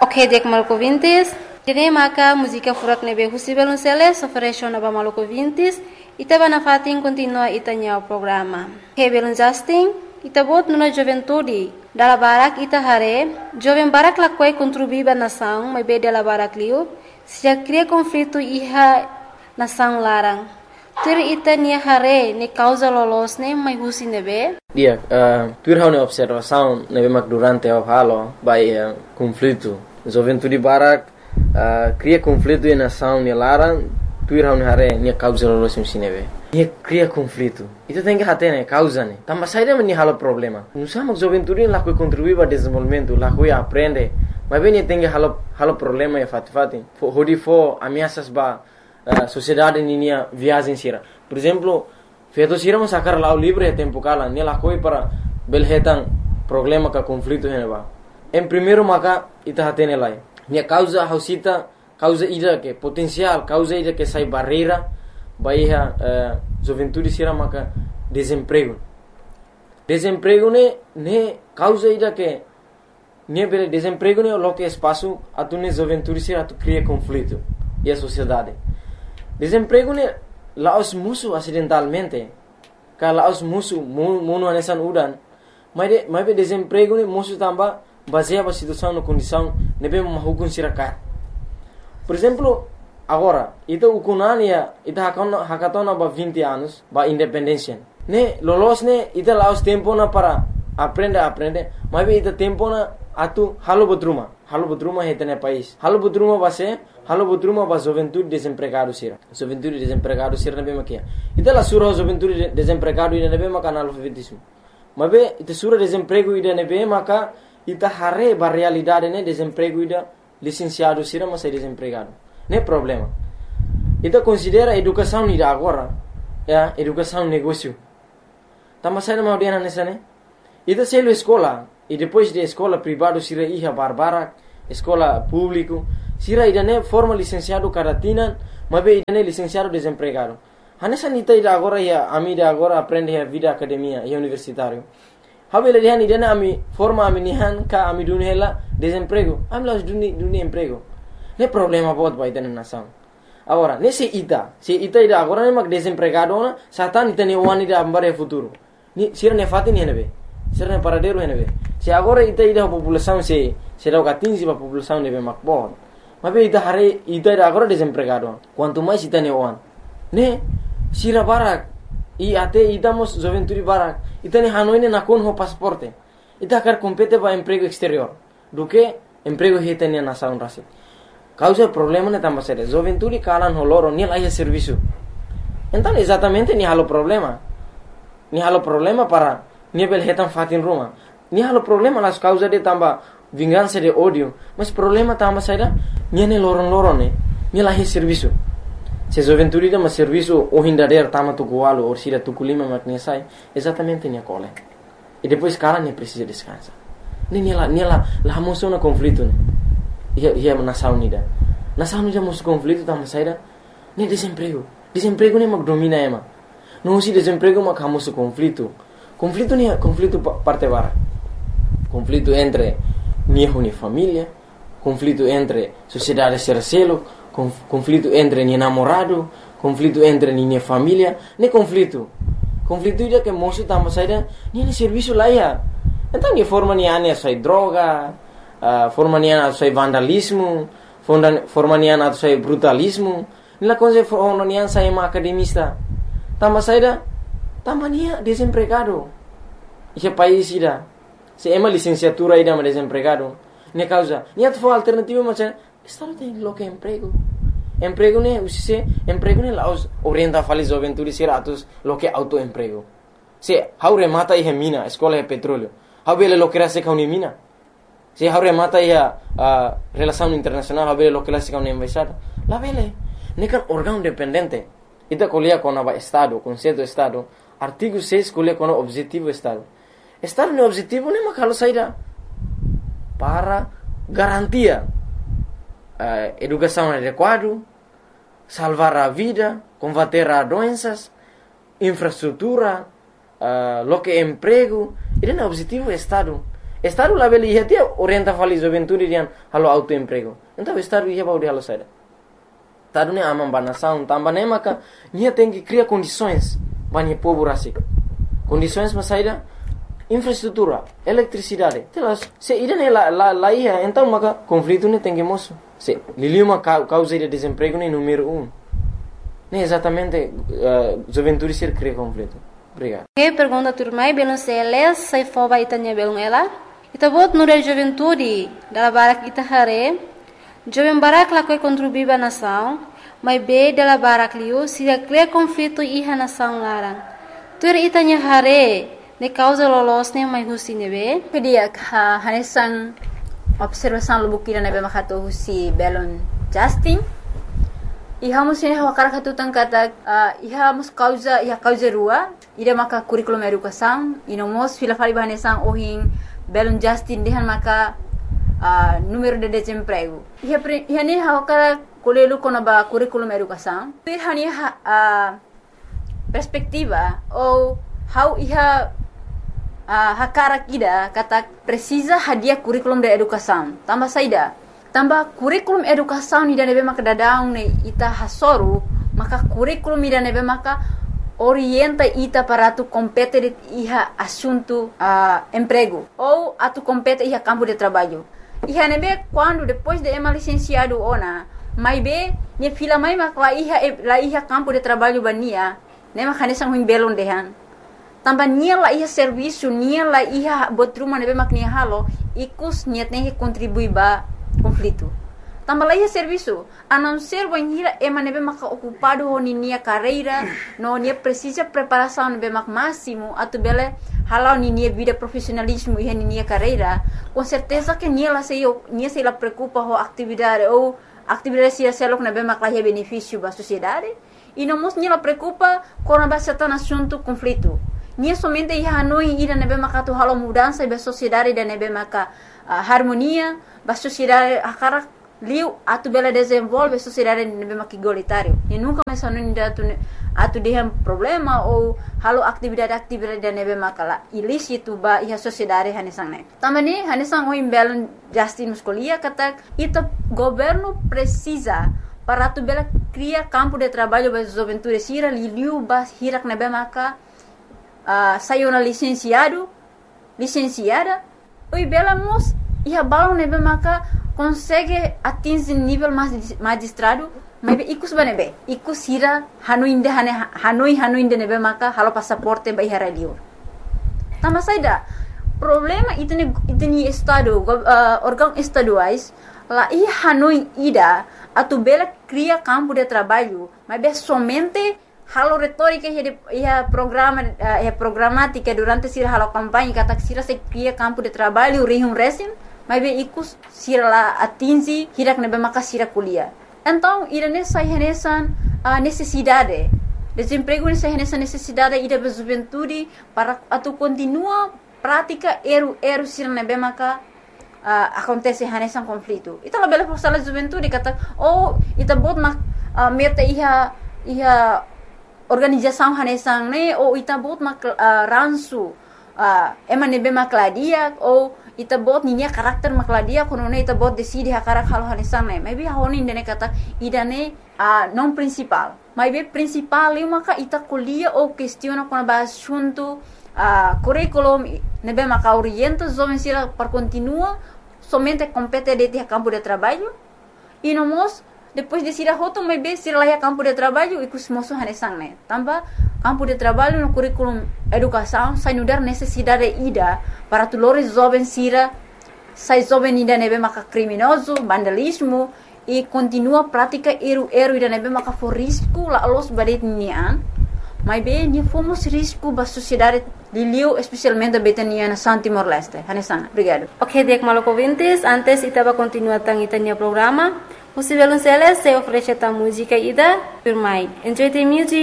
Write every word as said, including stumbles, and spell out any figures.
Ok, dek maluco vintis. Jadi maka música furak nebe husibel un seles ofereció naba maluco vintis. Ita bana fatin continua itanya o programa. Hebel un justing. Ita bot nuna juventude. Dala barak ita hare. Joven barak lakwai contribuiba nação, mas be dala barak liu. Se já cria conflito iha nação larang. Tur ita nia hare ne causa lolos ne mai husi nebe. Dia, uh, tur hau ne observação nebe mak durante o halo by uh, conflito. Juventude barak uh, cria conflito e nação ne larang. Tur hau ne hare nia causa lolos ne nebe. Nia cria conflito. Ita tem que hate ne causa ne. Tamba saída men halo problema. Não sabe juventude lá que contribui para desenvolvimento, lá que aprende. Mas bem tem que halo halo problema e fat fatin. Hodi fo ameaças ba Uh, sociedade ninia viagem sira. Por exemplo, feito sira mas sacar lá o livre tempo cala, nela coi para belhetan problema ka conflito heneba. Em primeiro maka ita hatene lai. Nia causa hausita causa ida que potencial, causa ida que sai barreira, baiha uh, juventude sira maka desemprego. Desemprego ne ne causa ida que ne bele desemprego ne lo que espaço atune juventude sira tu cria conflito e a sociedade. Desemprego ne laos musuh acidentalmente. Kalau laos musuh munu anesan udan. Mas de, mas desemprego ne musuh tambah baseia ba situação na condição nebe mahukun sirakat. Por exemplo, agora, ita ukunania ita hakona hakatona ba vinte anos ba independência. Ne lolos ne ita laos tempo na para aprender aprender. Mas ita tempo na atu halo butruma. Halo butruma hetene país. Halo butruma base halo butruma ba juventude desempregado sira. Juventude desempregado sira nebe makia. Ita la sura juventude desempregado ida nebe maka analfabetismo. Mabe ita sura desemprego ida nebe maka ita hare ba realidade ne desemprego ida licenciado sira mas desempregado. Ne problema. Ita considera educação ida agora, ya, educação negócio. Tama sai na audiana nessa ne. Ita selo escola e depois de escola privado sira iha barbara, escola público sira ida ne forma licenciado caratina, mabe ida ne licenciado desempregado. Hanessa nita ida agora ya ami ida agora aprende a vida academia e universitário. Habele dihan ida ne ami forma ami nihan ka ami dunhela desemprego. Ami las duni duni emprego. Ne problema bot ba ida ne nação. Agora, nesse ita, se ita ida agora ne mak desempregado na, satan ita ne wan ida ambare futuro. Ni sira ne fatin henebe. Sira ne paradero henebe. Se agora ita ida a população se se dá quinze a população nebe mak bot. Mas ita hare ita ida agora desempregado. Quanto mais ita ne wan. Ne sira barak i ate ita mos juventude barak. Ita ne hanoi ne nakon ho pasporte. Ita quer compete ba emprego exterior. Do que emprego heta ne nação rasi. Causa problema ne tamba sere. Juventude kalan ho loro ni lai serviço. Então exatamente ni halo problema. Ni halo problema para ni bel hetan fatin ruma. Ni halo problema las causa de tamba vingança de ódio. Mas problema tamba sere ni ne loron loron ne. Ni lai serviço. Se juventude dá mas serviço o hindader tama tukualo ou sira tukulima maknesai exatamente ni cole. E depois cara ne precisa descansar. Ni ni la ni la la moção na conflito ne. Ia ia nação nida. Nação nida mos conflito tama saída ne desemprego. Desemprego ne mak domina ema. Não se desemprego mak hamos conflito. Conflito ne conflito parte bara. Conflito entre minha e família, conflito entre sociedade sercelo, conflito entre minha namorado, conflito entre minha família, ne conflito. Conflito ida que moço tama saída ne serviço lá ia. Então ni forma ni ane sai droga, uh, forma ni ane sai vandalismo, forma ni ane sai brutalismo. Nila coisa forma ni ane sai academista. Tama saída tama ni desempregado. Esse país ida se ema licenciatura ida mas desempregado. Ne causa ni atfo alternativa mas estado tem lo que emprego. Emprego ne usise emprego ne laos orienta fali juventude siratus lo que autoemprego. Se haure mata ihe mina, escola é petróleo. Habele lo que era seca una mina. Se haure mata ia uh, relação internacional, habele lo que era seca una embaixada. La vele, nekan órgão dependente. Ita colia com o Estado, conceito Estado. Artigo seis colia com o objetivo Estado. Estado no objetivo nem makalo saída para garantia uh, educação adequada, salvar a vida, combater a doenças, infraestrutura, uh, lo que emprego. Ele é o objetivo do Estado. Estado lá beli ia orienta fali juventude dian halo autoemprego. Então estado ia baudi halo saida. Estado ne amam banação, tamba ne maka nia tem que criar condições bani povo rasik. Condições mas saida infraestrutura, eletricidade. Telas se ida ne la la la ia então maka conflito ne tem que moço. Se liliu uma causa de desemprego ne número um. Ne exatamente uh, juventude ser cria conflito. Obrigado. Que pergunta turmai belum seles sai foba itanya belum ela. Ita bot nure juventude dala barak ita hare. Jovem barak la koi contribuir ba nação, mas be dala barak liu se cria conflito iha nação larang. Tur itanya hare ne causa lolos ne mai husi nebe. Kedia ha hanesan observação lubukira nebe makato husi belon Justin. Iha musin hawa karakatu tangkata uh, iha mus causa iha causa rua ida maka curriculum educação inomos fila fali bahanesan ohin belon Justin dehan maka uh, número de desemprego iha iha ne hawa kara kolelu kona ba curriculum educação iha ni uh, perspectiva ou how iha uh, hakara kida kata precisa hadiah curriculum de educação tambah saida tambah kurikulum educação ni danebe maka dadaung ne ita hasoru maka kurikulum ni danebe maka orienta ita para tu compete iha assunto uh, emprego ou atu compete iha campo de trabalho iha nebe quando depois de ema licenciado ona mai be ne fila mai maka la iha la iha campo de trabalho bania ne maka nesang huim belon dehan tambah nia la iha serviço nia la iha botruma nebe maka nia halo ikus nia tem que contribuir ba conflito. Tambah lagi serviço, a não ser banhira ema nebe maka ocupado ho nia carreira, no nia precisa preparação nebe mak máximo, atu bele halau nia vida profissionalismo e nia carreira, com certeza que nia la sei nia sei la preocupa ho atividade ou atividade sia selok nebe mak la benefício ba sociedade, e não mos nia la preocupa com a base tan assunto conflito. Nia somente ia hanoi ida nebe maka tu halau mudança ba sociedade da nebe maka uh, harmonia ba sociedade akara liu atu bela desenvolve sociedade nebe maka igualitário e nunca mais hanoi ida atu atu dehan problema ou halau atividade-atividade da nebe maka la ilícito ba ia sociedade hanesang ne tamani hanesang oi belon Justin muscolia kata ita governo precisa para tu bela criar campo de trabalho ba juventude sira liu ba hirak nebe maka Uh, saiu na licenciado, licenciada, oi bela mos ia balão nebe maka consegue atingir nível magistrado, mas ikus banebe, ikus hira hanoi inde hane hanoi hanoi inde nebe maka halo passaporte ba ihara liur. Tambah saida problema itu ne itu ni estado uh, órgão estaduais lá ia hanoi ida atu bela cria campo de trabalho, mas be somente halo retórica ia programa ia programática durante sira halo campanha kata sira se cria campo de trabalho rihum resim mas be ikus sira la atingi hirak nebe maka sira kuliah então ira nessa renesan uh, necessidade desemprego nessa renesan necessidade ida be juventude para atu continua prática eru eru sira nebe maka uh, acontece renesan conflito ita la bela força la juventude kata oh ita bot mak uh, meta iha iha organização hanesang ne ou ita bot mak uh, ransu uh, ema nebe makladia ou ita bot ninya karakter makladia kono ne ita bot decide hakarak halo hanesang ne maybe honi ne kata idane uh, non principal maybe principal eu maka ita kuliah ou questiona com ba assunto uh, curriculum nebe maka orienta jovem sira para continua somente compete de campo de trabalho e nomos depois de sira hoto mai be sira lá campo de trabalho e kus moço hanesang ne tambah campo de trabalho no curriculum educação sai nudar necessidade ida para tulores jovens sira sai jovem ida nebe maka criminoso vandalismo e continua prática eru eru ida nebe maka for risco la los badet nian mai be ni fomos risco ba sociedade liliu especialmente betania na Santi Morleste hanesang obrigado. Ok, dek maloko ouvintes, antes itaba continuar tang itania programa. Você vai se oferecer a música ida, por mais. Enjoy the music.